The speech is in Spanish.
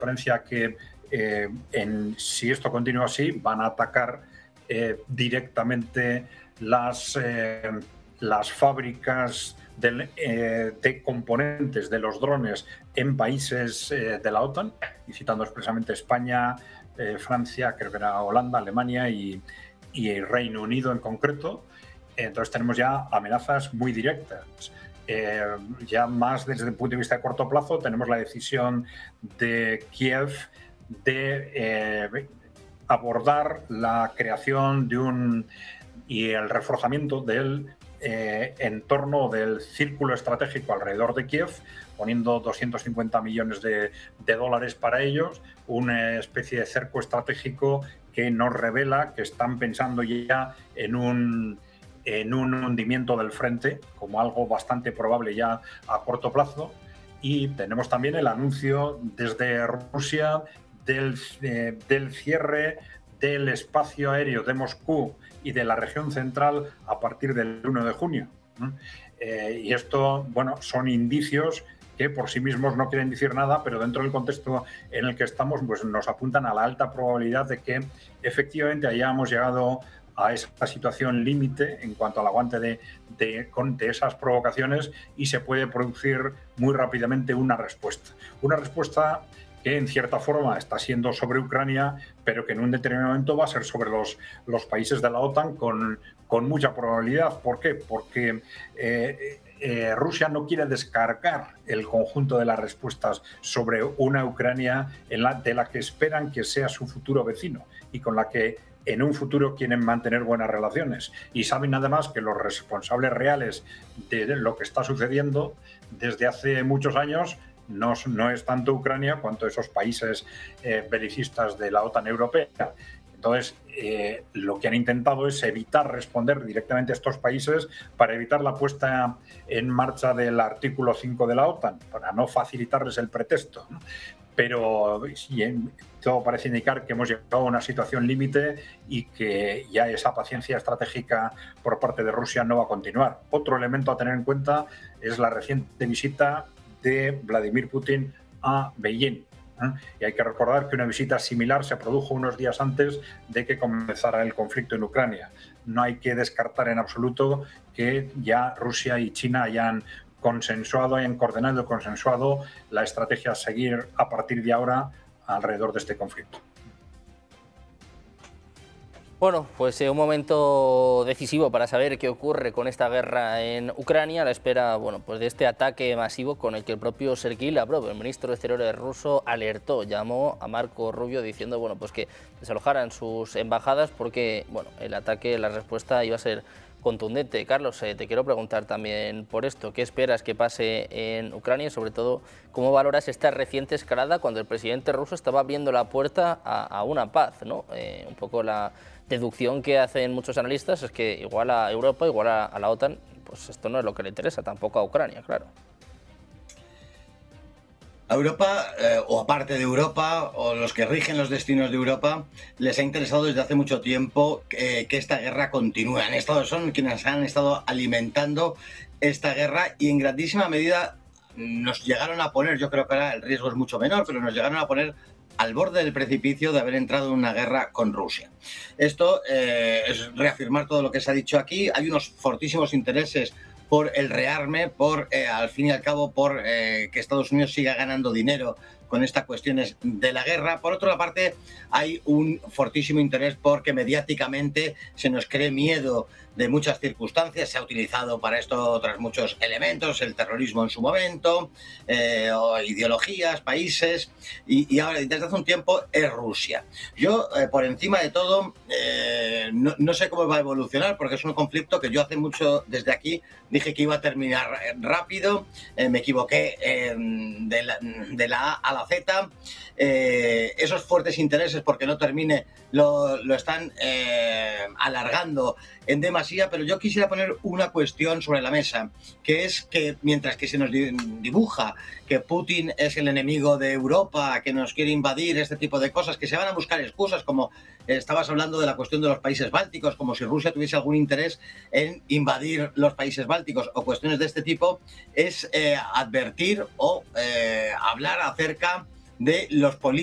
referencia que si esto continúa así, van a atacar directamente las fábricas de componentes de los drones en países de la OTAN, y citando expresamente España, Francia, creo que era Holanda, Alemania y Reino Unido en concreto. Entonces tenemos ya amenazas muy directas. Ya más desde el punto de vista de corto plazo tenemos la decisión de Kiev de abordar la creación y el reforzamiento del entorno del círculo estratégico alrededor de Kiev, poniendo 250 millones de dólares para ellos, una especie de cerco estratégico que nos revela que están pensando ya en un hundimiento del frente, como algo bastante probable ya a corto plazo. Y tenemos también el anuncio desde Rusia del cierre del espacio aéreo de Moscú y de la región central a partir del 1 de junio. Y esto, bueno, son indicios que por sí mismos no quieren decir nada, pero dentro del contexto en el que estamos, pues nos apuntan a la alta probabilidad de que efectivamente hayamos llegado a esa situación límite en cuanto al aguante de esas provocaciones, y se puede producir muy rápidamente una respuesta. Una respuesta que en cierta forma está siendo sobre Ucrania, pero que en un determinado momento va a ser sobre los países de la OTAN con mucha probabilidad. ¿Por qué? Porque Rusia no quiere descargar el conjunto de las respuestas sobre una Ucrania de la que esperan que sea su futuro vecino y con la que en un futuro quieren mantener buenas relaciones. Y saben además que los responsables reales de lo que está sucediendo desde hace muchos años no es tanto Ucrania cuanto esos países belicistas de la OTAN europea. Entonces, lo que han intentado es evitar responder directamente a estos países para evitar la puesta en marcha del artículo 5 de la OTAN, para no facilitarles el pretexto, ¿no? Pero todo parece indicar que hemos llegado a una situación límite y que ya esa paciencia estratégica por parte de Rusia no va a continuar. Otro elemento a tener en cuenta es la reciente visita de Vladimir Putin a Beijing. Y hay que recordar que una visita similar se produjo unos días antes de que comenzara el conflicto en Ucrania. No hay que descartar en absoluto que ya Rusia y China hayan consensuado la estrategia a seguir a partir de ahora alrededor de este conflicto. Bueno, pues un momento decisivo para saber qué ocurre con esta guerra en Ucrania, a la espera, bueno, pues de este ataque masivo con el que el propio Sergei Lavrov, el ministro de Exteriores ruso, alertó, llamó a Marco Rubio diciendo, bueno, pues que desalojaran sus embajadas porque, bueno, el ataque, la respuesta iba a ser contundente. Carlos, te quiero preguntar también por esto, ¿qué esperas que pase en Ucrania y sobre todo cómo valoras esta reciente escalada cuando el presidente ruso estaba abriendo la puerta a una paz, ¿no? Un poco la deducción que hacen muchos analistas es que igual a Europa, igual a la OTAN, pues esto no es lo que le interesa, tampoco a Ucrania, claro. A Europa, o a parte de Europa, o los que rigen los destinos de Europa, les ha interesado desde hace mucho tiempo que esta guerra continúe. Son quienes han estado alimentando esta guerra y en grandísima medida nos llegaron a poner, yo creo que ahora el riesgo es mucho menor, pero nos llegaron a poner al borde del precipicio de haber entrado en una guerra con Rusia. Esto es reafirmar todo lo que se ha dicho aquí. Hay unos fortísimos intereses por el rearme, al fin y al cabo, por que Estados Unidos siga ganando dinero con estas cuestiones de la guerra. Por otra parte, hay un fortísimo interés porque mediáticamente se nos cree miedo de muchas circunstancias. Se ha utilizado para esto otros muchos elementos, el terrorismo en su momento, ideologías, países, y ahora desde hace un tiempo es Rusia. Yo, por encima de todo, no sé cómo va a evolucionar, porque es un conflicto que yo hace mucho, desde aquí, dije que iba a terminar rápido, me equivoqué de la A a la Z. Esos fuertes intereses porque no termine lo están alargando en demasía, pero yo quisiera poner una cuestión sobre la mesa, que es que mientras que se nos dibuja que Putin es el enemigo de Europa, que nos quiere invadir, este tipo de cosas, que se van a buscar excusas, como estabas hablando de la cuestión de los países bálticos, como si Rusia tuviese algún interés en invadir los países bálticos o cuestiones de este tipo, es advertir o hablar acerca de los políticos